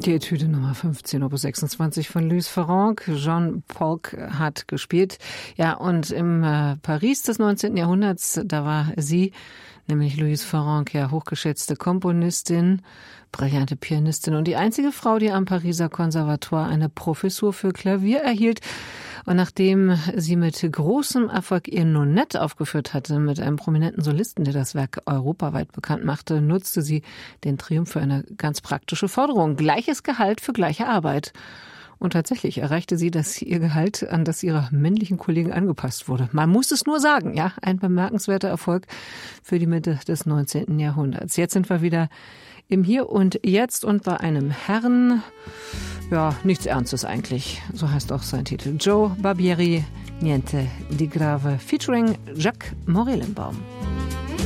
Die Etüde Nummer 15, Opus 26 von Louis Farrenc. Jean Polk hat gespielt. Ja, und im Paris des 19. Jahrhunderts, da war sie, nämlich Louis Farrenc, ja hochgeschätzte Komponistin, brillante Pianistin und die einzige Frau, die am Pariser Konservatoire eine Professur für Klavier erhielt. Und nachdem sie mit großem Erfolg ihr Nonette aufgeführt hatte, mit einem prominenten Solisten, der das Werk europaweit bekannt machte, nutzte sie den Triumph für eine ganz praktische Forderung. Gleiches Gehalt für gleiche Arbeit. Und tatsächlich erreichte sie, dass ihr Gehalt an das ihrer männlichen Kollegen angepasst wurde. Man muss es nur sagen, ja, ein bemerkenswerter Erfolg für die Mitte des 19. Jahrhunderts. Jetzt sind wir wieder im Hier und Jetzt und bei einem Herrn, ja, nichts Ernstes eigentlich. So heißt auch sein Titel. Joe Barbieri, Niente di Grave, featuring Jacques Morellenbaum.